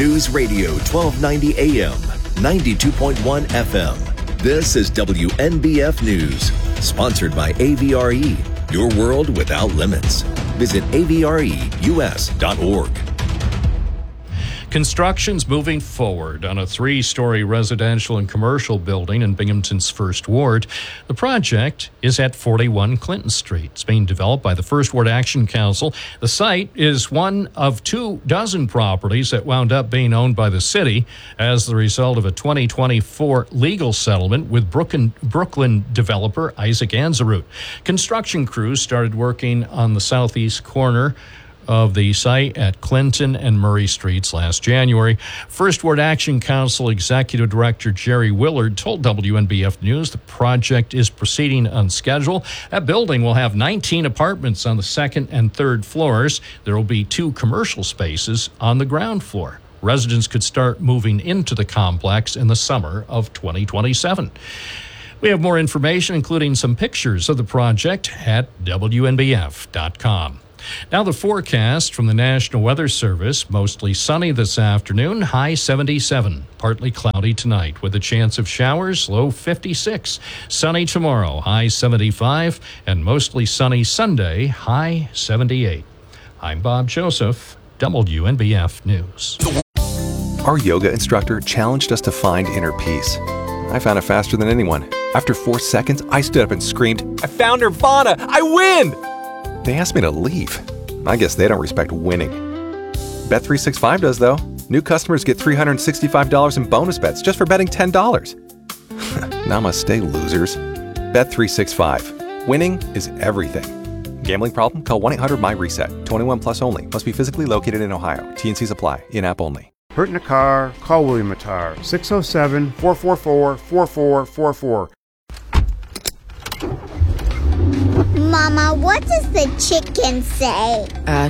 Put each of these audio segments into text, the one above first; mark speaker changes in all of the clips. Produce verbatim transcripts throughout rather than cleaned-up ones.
Speaker 1: News Radio twelve ninety A M, ninety-two point one F M. This is W N B F News, sponsored by A V R E, your world without limits. Visit A V R E U S dot org.
Speaker 2: Construction's moving forward on a three-story residential and commercial building in Binghamton's First Ward. The project is at forty-one Clinton Street. It's being developed by the First Ward Action Council. The site is one of two dozen properties that wound up being owned by the city as the result of a twenty twenty-four legal settlement with Brooklyn, Brooklyn developer Isaac Anzarut. Construction crews started working on the southeast corner of the site at Clinton and Murray Streets last January. First Ward Action Council Executive Director Jerry Willard told W N B F News the project is proceeding on schedule. That building will have nineteen apartments on the second and third floors. There will be two commercial spaces on the ground floor. Residents could start moving into the complex in the summer of twenty twenty-seven. We have more information, including some pictures of the project, at W N B F dot com. Now the forecast from the National Weather Service. Mostly sunny this afternoon, high seventy-seven. Partly cloudy tonight with a chance of showers, low fifty-six. Sunny tomorrow, high seventy-five. And mostly sunny Sunday, high seventy-eight. I'm Bob Joseph, W N B F News.
Speaker 3: Our yoga instructor challenged us to find inner peace. I found it faster than anyone. After four seconds, I stood up and screamed, "I found Nirvana! I win!" They asked me to leave. I guess they don't respect winning. Bet three sixty-five does, though. New customers get three hundred sixty-five dollars in bonus bets just for betting ten dollars. Namaste, losers. Bet three sixty-five. Winning is everything. Gambling problem? Call one eight hundred M Y reset. twenty-one plus only. Must be physically located in Ohio. T and Cs apply. In-app only.
Speaker 4: Hurt in a car? Call William Attar. six oh seven, four four four, four four four four.
Speaker 5: Mama, what does the chicken say?
Speaker 6: Uh.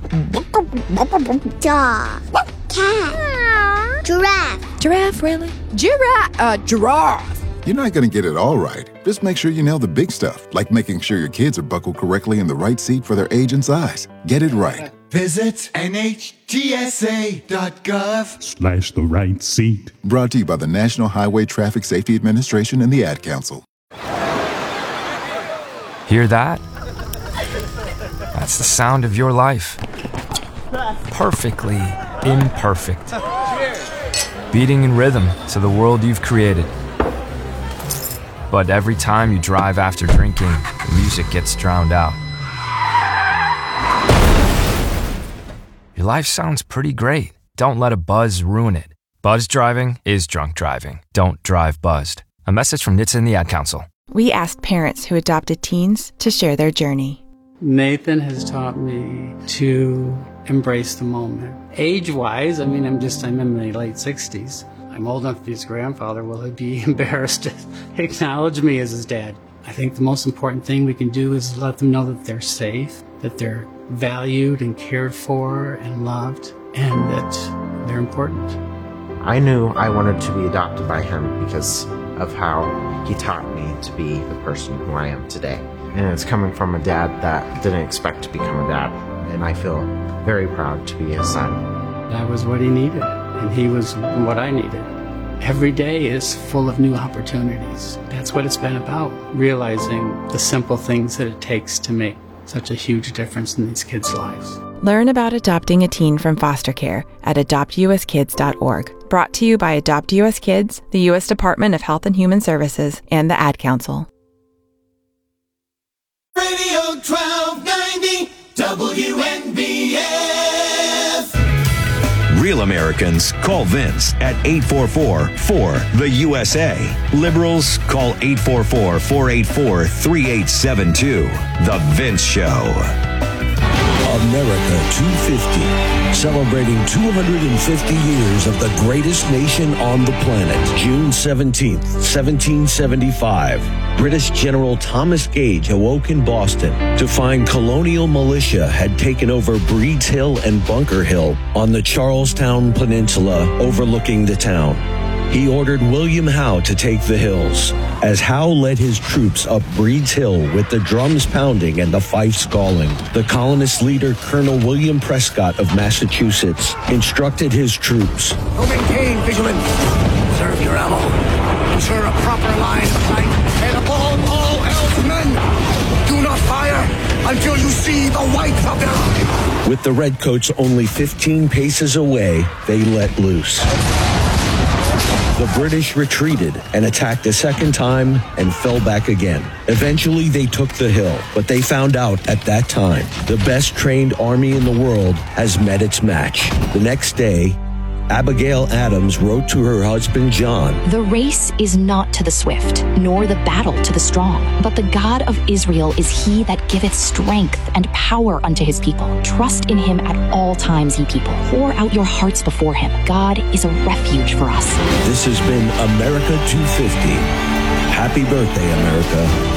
Speaker 5: Dog. Cat. Giraffe.
Speaker 6: Giraffe, really? Giraffe. Uh, giraffe.
Speaker 7: You're not going to get it all right. Just make sure you nail the big stuff, like making sure your kids are buckled correctly in the right seat for their age and size. Get it right.
Speaker 8: Visit N H T S A dot gov
Speaker 9: slash the right seat.
Speaker 7: Brought to you by the National Highway Traffic Safety Administration and the Ad Council.
Speaker 10: Hear that? That's the sound of your life. Perfectly imperfect. Beating in rhythm to the world you've created. But every time you drive after drinking, the music gets drowned out. Your life sounds pretty great. Don't let a buzz ruin it. Buzz driving is drunk driving. Don't drive buzzed. A message from N H T S A and the Ad Council.
Speaker 11: We asked parents who adopted teens to share their journey.
Speaker 12: Nathan has taught me to embrace the moment. Age-wise, I mean, I'm just, I'm in my late sixties. I'm old enough to be his grandfather. Will he be embarrassed to acknowledge me as his dad? I think the most important thing we can do is let them know that they're safe, that they're valued and cared for and loved, and that they're important.
Speaker 13: I knew I wanted to be adopted by him because of how he taught me to be the person who I am today. And it's coming from a dad that didn't expect to become a dad. And I feel very proud to be his son.
Speaker 12: That was what he needed, and he was what I needed. Every day is full of new opportunities. That's what it's been about, realizing the simple things that it takes to make such a huge difference in these kids' lives.
Speaker 11: Learn about adopting a teen from foster care at adopt U S kids dot org. Brought to you by Adopt U S Kids, the U S Department of Health and Human Services, and the Ad Council.
Speaker 8: Radio twelve ninety W N B F.
Speaker 1: Real Americans call Vince at eight four four, four, the U S A. Liberals call eight four four, four eight four, three eight seven two. The Vince Show.
Speaker 14: America two fifty, celebrating two hundred fifty years of the greatest nation on the planet. June seventeenth, seventeen seventy-five, British General Thomas Gage awoke in Boston to find colonial militia had taken over Breeds Hill and Bunker Hill on the Charlestown Peninsula overlooking the town. He ordered William Howe to take the hills. As Howe led his troops up Breed's Hill with the drums pounding and the fifes calling, the colonist leader, Colonel William Prescott of Massachusetts, instructed his troops.
Speaker 15: To maintain vigilance, preserve your ammo, ensure a proper line of sight, and above all else, men, do not fire until you see the white of their eye.
Speaker 14: With the redcoats only fifteen paces away, they let loose. The British retreated and attacked a second time and fell back again. Eventually, they took the hill, but they found out at that time the best trained army in the world has met its match. The next day, Abigail Adams wrote to her husband John,
Speaker 16: "The race is not to the swift, nor the battle to the strong, but the God of Israel is he that giveth strength and power unto his people. Trust in him at all times, ye people. Pour out your hearts before him. God is a refuge for us."
Speaker 14: This has been America two fifty. Happy birthday, America.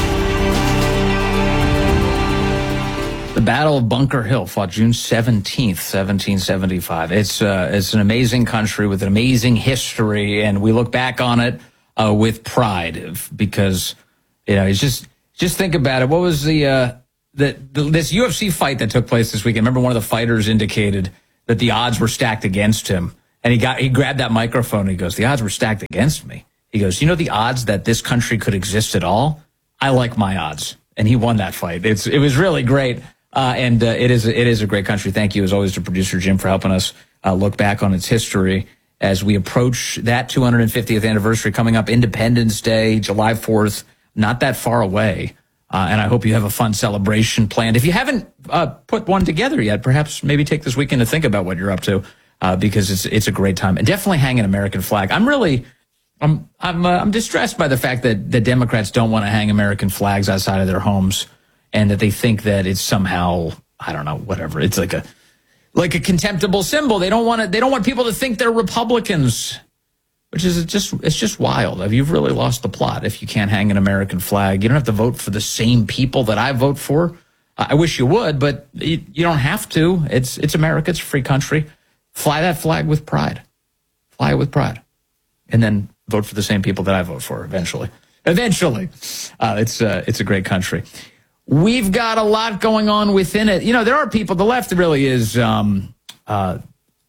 Speaker 17: The Battle of Bunker Hill fought June seventeenth, seventeen seventy-five. It's uh, it's an amazing country with an amazing history, and we look back on it uh, with pride because, you know, it's just just think about it. What was the, uh, the, the this U F C fight that took place this weekend? Remember, one of the fighters indicated that the odds were stacked against him, and he got he grabbed that microphone and he goes, "The odds were stacked against me." He goes, "You know the odds that this country could exist at all? I like my odds," and he won that fight. It's it was really great. Uh, and uh, it is it is a great country. Thank you, as always, to producer Jim for helping us uh, look back on its history as we approach that two hundred fiftieth anniversary coming up. Independence Day, July fourth, not that far away. Uh, and I hope you have a fun celebration planned. If you haven't uh, put one together yet, perhaps maybe take this weekend to think about what you're up to uh, because it's it's a great time. And definitely hang an American flag. I'm really I'm I'm uh, I'm distressed by the fact that the Democrats don't want to hang American flags outside of their homes, and that they think that it's somehow, I don't know, whatever. It's like a like a contemptible symbol. They don't want to, they don't want people to think they're Republicans, which is just it's just wild. You've really lost the plot if you can't hang an American flag. You don't have to vote for the same people that I vote for. I wish you would, but you, you don't have to. It's it's America. It's a free country. Fly that flag with pride. Fly it with pride, and then vote for the same people that I vote for. Eventually, eventually, uh, it's uh, it's a great country. We've got a lot going on within it. You know, there are people, the left really is, um, uh,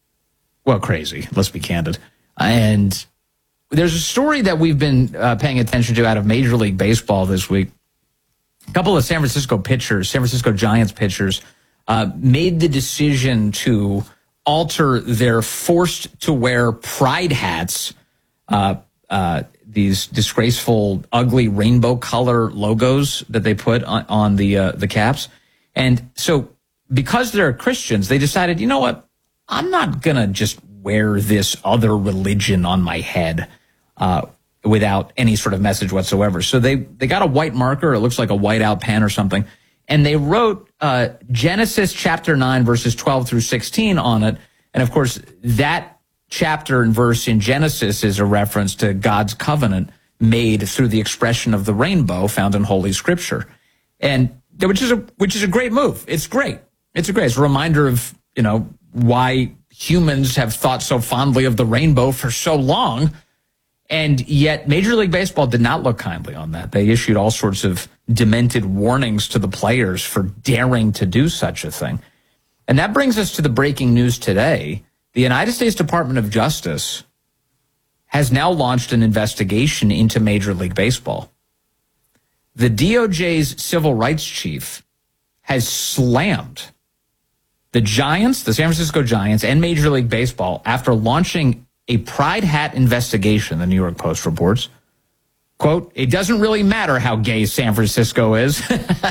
Speaker 17: well, crazy. Let's be candid. And there's a story that we've been uh, paying attention to out of Major League Baseball this week. A couple of San Francisco pitchers, San Francisco Giants pitchers, uh, made the decision to alter their forced to wear pride hats, uh, uh, these disgraceful, ugly rainbow color logos that they put on, on the uh, the caps. And so because they're Christians, they decided, you know what, I'm not going to just wear this other religion on my head uh, without any sort of message whatsoever. So they, they got a white marker. It looks like a whiteout pen or something. And they wrote uh, Genesis chapter nine, verses twelve through sixteen on it. And of course, that chapter and verse in Genesis is a reference to God's covenant made through the expression of the rainbow found in Holy Scripture, and which is a which is a great move. It's great. It's a great. It's a reminder of, you know, why humans have thought so fondly of the rainbow for so long, and yet Major League Baseball did not look kindly on that. They issued all sorts of demented warnings to the players for daring to do such a thing, and that brings us to the breaking news today. The United States Department of Justice has now launched an investigation into Major League Baseball. The D O J's civil rights chief has slammed the Giants, the San Francisco Giants, and Major League Baseball after launching a pride hat investigation, the New York Post reports. Quote, "It doesn't really matter how gay San Francisco is."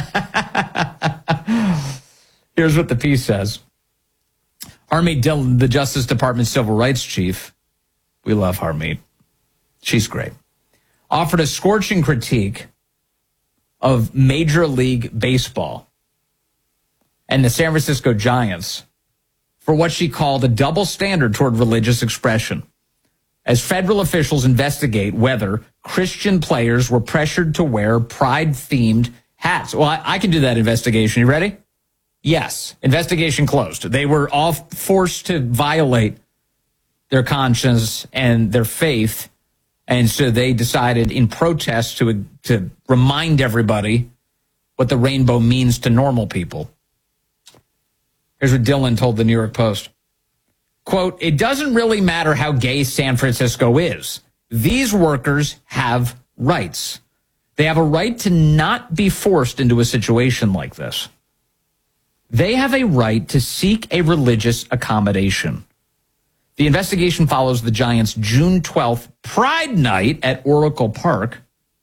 Speaker 17: Here's what the piece says. Harmeet Dillon, the Justice Department civil rights chief, we love Harmeet, she's great, offered a scorching critique of Major League Baseball and the San Francisco Giants for what she called a double standard toward religious expression, as federal officials investigate whether Christian players were pressured to wear pride-themed hats. Well, I, I can do that investigation. You ready? Yes. Investigation closed. They were all forced to violate their conscience and their faith And so they decided in protest to, to remind everybody what the rainbow means to normal people. Here's what Dylan told the New York Post. Quote, "It doesn't really matter how gay San Francisco is. These workers have rights. They have a right to not be forced into a situation like this. They have a right to seek a religious accommodation. The investigation follows the Giants' June twelfth Pride Night at Oracle Park,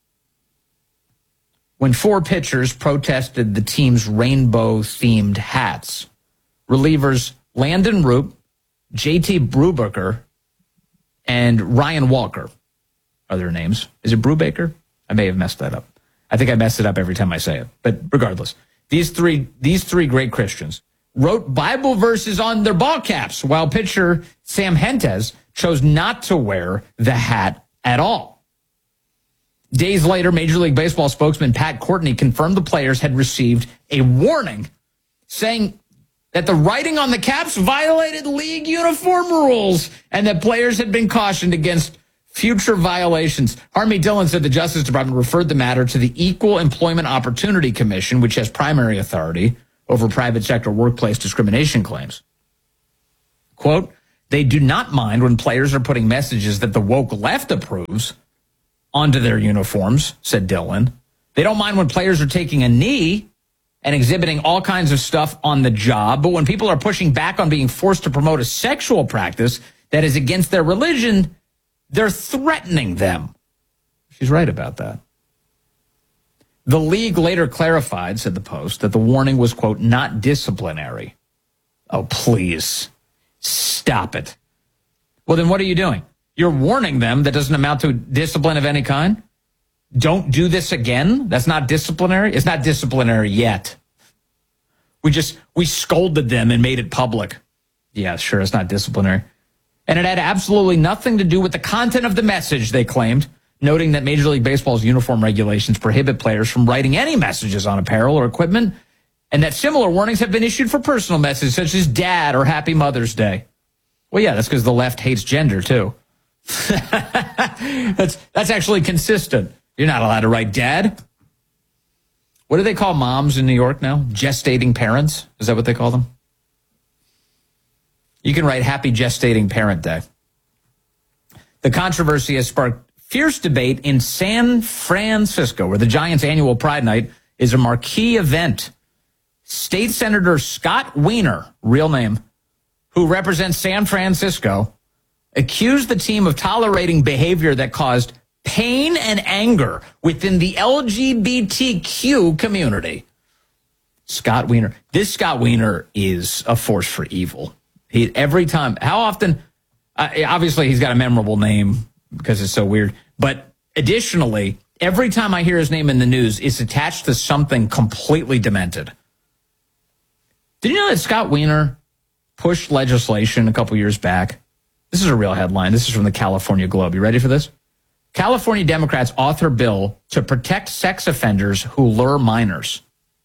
Speaker 17: when four pitchers protested the team's rainbow-themed hats. Relievers Landon Roop, J T Brubaker, and Ryan Walker are their names. Is it Brubaker? I may have messed that up. I think I mess it up every time I say it. But regardless, these three these three great Christians wrote Bible verses on their ball caps, while pitcher Sam Hentges chose not to wear the hat at all. Days later, Major League Baseball spokesman Pat Courtney confirmed the players had received a warning saying that the writing on the caps violated league uniform rules and that players had been cautioned against future violations. Harmie Dillon said the Justice Department referred the matter to the Equal Employment Opportunity Commission, which has primary authority over private sector workplace discrimination claims. Quote, "They do not mind when players are putting messages that the woke left approves onto their uniforms," said Dillon. "They don't mind when players are taking a knee and exhibiting all kinds of stuff on the job. But when people are pushing back on being forced to promote a sexual practice that is against their religion, they're threatening them." She's right about that. The league later clarified, said the Post, that the warning was, quote, "not disciplinary." Oh, please. Stop it. Well, then what are you doing? You're warning them that doesn't amount to discipline of any kind? Don't do this again? That's not disciplinary? It's not disciplinary yet. We just, we scolded them and made it public. Yeah, sure, it's not disciplinary. And it had absolutely nothing to do with the content of the message, they claimed, noting that Major League Baseball's uniform regulations prohibit players from writing any messages on apparel or equipment, and that similar warnings have been issued for personal messages such as Dad or Happy Mother's Day. Well, yeah, that's because the left hates gender, too. that's that's actually consistent. You're not allowed to write Dad. What do they call moms in New York now? Gestating parents? Is that what they call them? You can write Happy Gestating Parent Day. The controversy has sparked fierce debate in San Francisco, where the Giants' annual Pride Night is a marquee event. State Senator Scott Wiener, real name, who represents San Francisco, accused the team of tolerating behavior that caused pain and anger within the L G B T Q community. Scott Wiener. This Scott Wiener is a force for evil. He, every time, how often, uh, obviously he's got a memorable name because it's so weird, but additionally, every time I hear his name in the news, it's attached to something completely demented. Did you know that Scott Wiener pushed legislation a couple years back? This is a real headline. This is from the California Globe. You ready for this? California Democrats author bill to protect sex offenders who lure minors.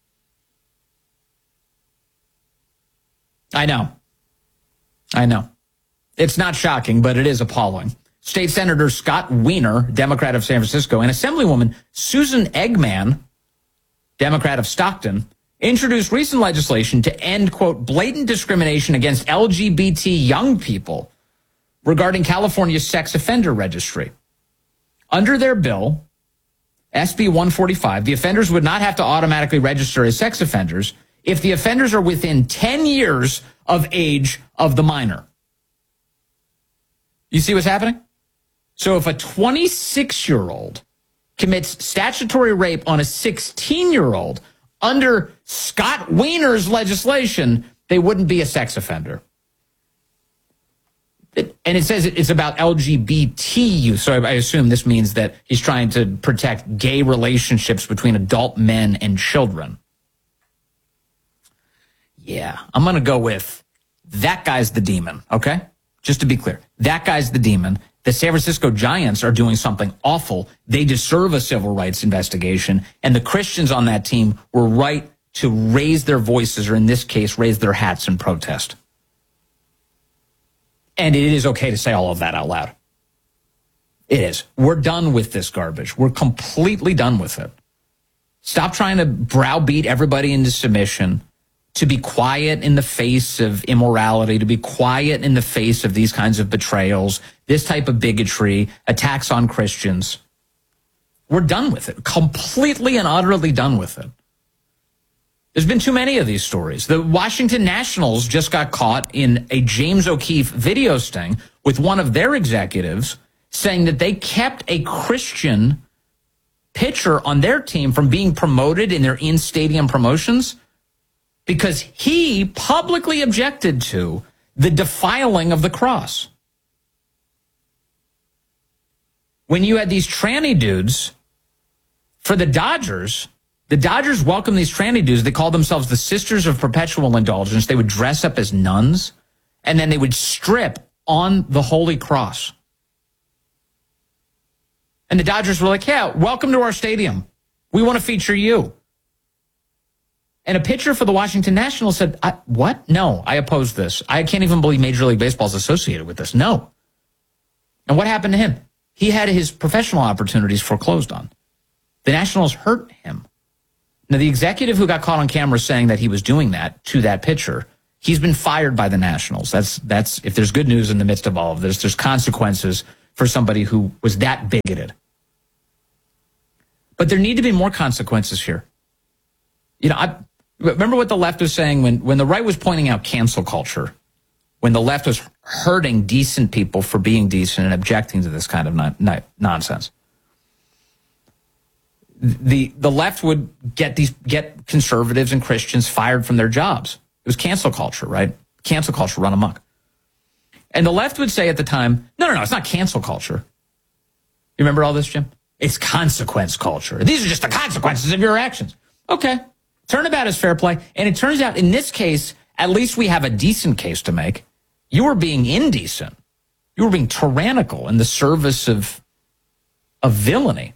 Speaker 17: I know. I know. It's not shocking, but it is appalling. State Senator Scott Wiener, Democrat of San Francisco, and Assemblywoman Susan Eggman, Democrat of Stockton, introduced recent legislation to end, quote, blatant discrimination against L G B T young people regarding California's sex offender registry. Under their bill, S B one forty-five, the offenders would not have to automatically register as sex offenders if the offenders are within ten years of age of the minor. You see what's happening? So if a twenty-six-year-old commits statutory rape on a sixteen-year-old, under Scott Wiener's legislation, they wouldn't be a sex offender. It, and it says it's about L G B T youth, so I, I assume this means that he's trying to protect gay relationships between adult men and children. Yeah, I'm going to go with that guy's the demon, okay? Just to be clear, that guy's the demon. The San Francisco Giants are doing something awful. They deserve a civil rights investigation, and the Christians on that team were right to raise their voices, or in this case, raise their hats in protest. And it is okay to say all of that out loud. It is. We're done with this garbage. We're completely done with it. Stop trying to browbeat everybody into submission, to be quiet in the face of immorality, to be quiet in the face of these kinds of betrayals, this type of bigotry, attacks on Christians. We're done with it. Completely and utterly done with it. There's been too many of these stories. The Washington Nationals just got caught in a James O'Keefe video sting with one of their executives saying that they kept a Christian pitcher on their team from being promoted in their in-stadium promotions because he publicly objected to the defiling of the cross. When you had these tranny dudes for the Dodgers, the Dodgers welcomed these tranny dudes. They called themselves the Sisters of Perpetual Indulgence. They would dress up as nuns, and then they would strip on the Holy Cross. And the Dodgers were like, yeah, welcome to our stadium. We want to feature you. And a pitcher for the Washington Nationals said, I, what? No, I oppose this. I can't even believe Major League Baseball is associated with this. No. And what happened to him? He had his professional opportunities foreclosed on. The Nationals hurt him. Now, the executive who got caught on camera saying that he was doing that to that pitcher, he's been fired by the Nationals. That's, that's if there's good news in the midst of all of this, there's consequences for somebody who was that bigoted. But there need to be more consequences here. You know, I remember what the left was saying when, when the right was pointing out cancel culture, when the left was hurting decent people for being decent and objecting to this kind of non- non- nonsense. The the left would get these get conservatives and Christians fired from their jobs. It was cancel culture, right? Cancel culture run amok. And the left would say at the time, no, no, no, it's not cancel culture. You remember all this, Jim? It's consequence culture. These are just the consequences of your actions. Okay. Turnabout is fair play. And it turns out in this case, at least we have a decent case to make. You were being indecent. You were being tyrannical in the service of, of villainy.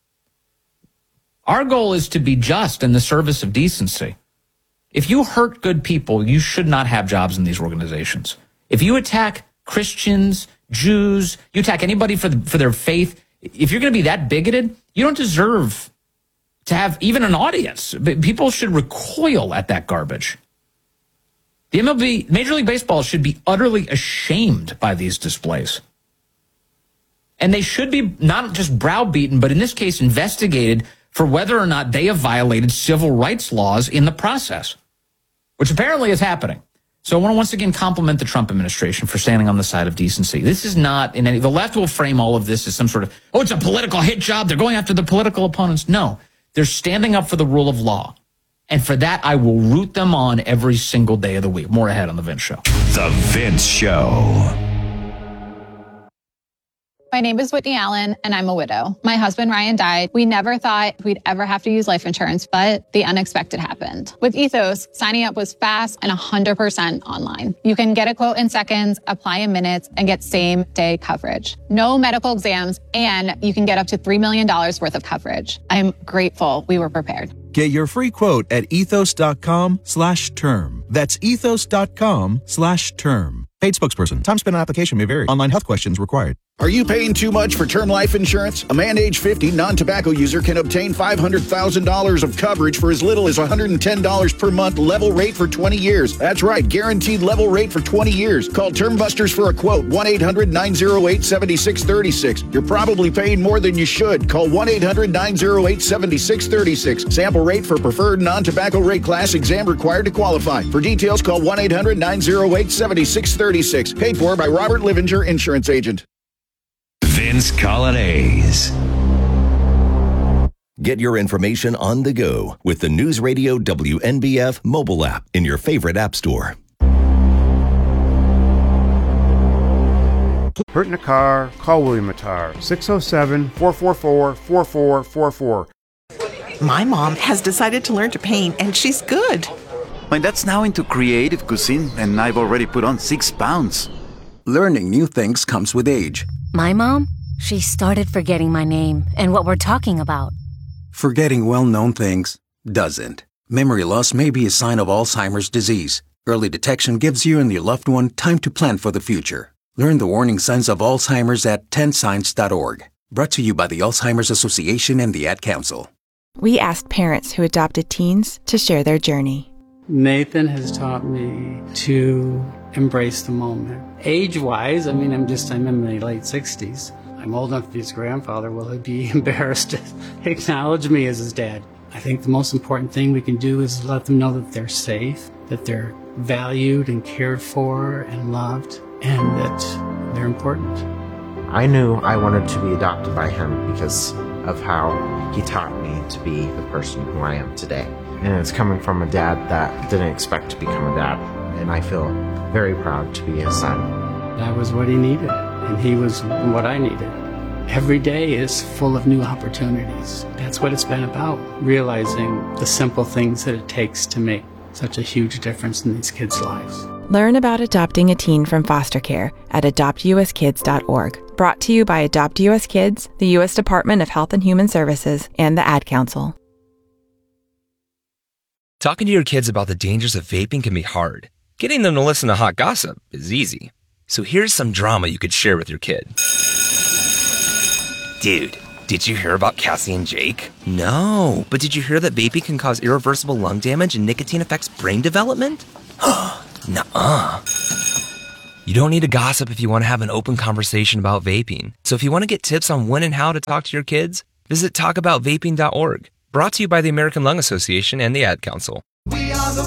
Speaker 17: Our goal is to be just in the service of decency. If you hurt good people, you should not have jobs in these organizations. If you attack Christians, Jews, you attack anybody for, the, for their faith, if you're going to be that bigoted, you don't deserve to have even an audience. People should recoil at that garbage. The M L B, Major League Baseball should be utterly ashamed by these displays. And they should be not just browbeaten, but in this case investigated for whether or not they have violated civil rights laws in the process, which apparently is happening. So I want to once again compliment the Trump administration for standing on the side of decency. This is not in any, the left will frame all of this as some sort of, oh, it's a political hit job. They're going after the political opponents. No, they're standing up for the rule of law. And for that, I will root them on every single day of the week. More ahead on The Vince Show.
Speaker 18: The Vince Show.
Speaker 19: My name is Whitney Allen, and I'm a widow. My husband, Ryan, died. We never thought we'd ever have to use life insurance, but the unexpected happened. With Ethos, signing up was fast and one hundred percent online. You can get a quote in seconds, apply in minutes, and get same-day coverage. No medical exams, and you can get up to three million dollars worth of coverage. I'm grateful we were prepared.
Speaker 20: Get your free quote at ethos.com slash term. That's ethos.com slash term. Paid spokesperson. Time spent on application may vary. Online health questions required.
Speaker 21: Are you paying too much for term life insurance? A man age fifty, non-tobacco user can obtain five hundred thousand dollars of coverage for as little as one hundred ten dollars per month, level rate for twenty years. That's right, guaranteed level rate for twenty years. Call Term Busters for a quote, one eight hundred nine oh eight seven six three six. You're probably paying more than you should. Call one eight hundred nine oh eight seven six three six. Sample rate for preferred non-tobacco rate class, exam required to qualify. For details, call one eight hundred nine oh eight seven six three six. Paid for by Robert Livinger, Insurance Agent.
Speaker 18: Vince Colonnese.
Speaker 1: Get your information on the go with the News Radio W N B F mobile app in your favorite app store.
Speaker 4: Hurt in a car? Call William Attar. six oh seven, four four four, four four four four.
Speaker 22: My mom has decided to learn to paint, and she's good.
Speaker 23: My dad's now into creative cuisine, and I've already put on six pounds.
Speaker 24: Learning new things comes with age.
Speaker 25: My mom? She started forgetting my name and what we're talking about.
Speaker 24: Forgetting well-known things doesn't. Memory loss may be a sign of Alzheimer's disease. Early detection gives you and your loved one time to plan for the future. Learn the warning signs of Alzheimer's at ten signs dot org. Brought to you by the Alzheimer's Association and the Ad Council.
Speaker 11: We asked parents who adopted teens to share their journey.
Speaker 12: Nathan has taught me to embrace the moment. Age-wise, I mean, I'm just, I'm in my late sixties. I'm old enough to be his grandfather. Will he be embarrassed to acknowledge me as his dad? I think the most important thing we can do is let them know that they're safe, that they're valued and cared for and loved, and that they're important.
Speaker 13: I knew I wanted to be adopted by him because of how he taught me to be the person who I am today. And it's coming from a dad that didn't expect to become a dad, and I feel very proud to be his son.
Speaker 12: That was what he needed, and he was what I needed. Every day is full of new opportunities. That's what it's been about, realizing the simple things that it takes to make such a huge difference in these kids' lives.
Speaker 11: Learn about adopting a teen from foster care at adopt u s kids dot org. Brought to you by Adopt U S Kids, the U S Department of Health and Human Services, and the Ad Council.
Speaker 2: Talking to your kids about the dangers of vaping can be hard. Getting them to listen to hot gossip is easy. So here's some drama you could share with your kid. Dude, did you hear about Cassie and Jake? No, but did you hear that vaping can cause irreversible lung damage and nicotine affects brain development? Nuh-uh. You don't need to gossip if you want to have an open conversation about vaping. So if you want to get tips on when and how to talk to your kids, visit talk about vaping dot org. Brought to you by the American Lung Association and the Ad Council.